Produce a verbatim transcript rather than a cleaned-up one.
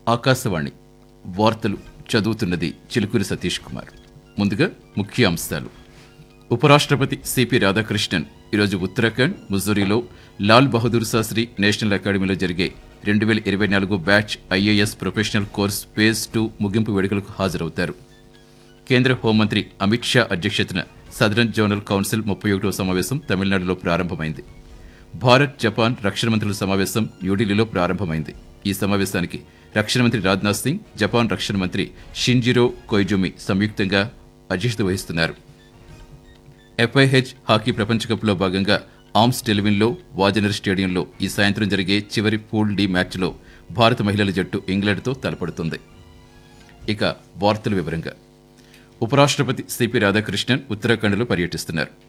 ఆకాశవాణి వార్తలు చదువుతున్నది చిలుకూరి సతీష్ కుమార్. ముందుగా ముఖ్య అంశాలు. ఉపరాష్ట్రపతి సిపి రాధాకృష్ణన్ ఈరోజు ఉత్తరాఖండ్ ముజ్జూరీలో లాల్ బహదూర్ శాస్త్రి నేషనల్ అకాడమీలో జరిగే రెండు వేల ఇరవై నాలుగు batch IAS professional course phase two ముగింపు వేడుకలకు హాజరవుతారు. కేంద్ర హోంమంత్రి అమిత్ షా అధ్యక్షతన సదరన్ జోనల్ కౌన్సిల్ ముప్పై ఒకటో సమావేశం తమిళనాడులో ప్రారంభమైంది. భారత్ జపాన్ రక్షణ మంత్రుల సమావేశం న్యూఢిల్లీలో ప్రారంభమైంది. ఈ సమావేశానికి రక్షణ మంత్రి రాజ్నాథ్ సింగ్, జపాన్ రక్షణ మంత్రి షింజిరో కొయిజుమి సంయుక్తంగా అధ్యక్షత వహిస్తున్నారు. ఎఫ్ఐహెచ్ హాకీ ప్రపంచ కప్లో భాగంగా ఆర్మ్స్ టెలివిన్లో వాజనర్ స్టేడియంలో ఈ సాయంత్రం జరిగే చివరి పూల్ డి మ్యాచ్లో భారత మహిళల జట్టు ఇంగ్లాండ్తో తలపడుతుంది. ఇక వార్తల వివరంగా ఉపరాష్ట్రపతి సిపి రాధాకృష్ణన్ ఉత్తరాఖండ్లో పర్యటిస్తున్నారు.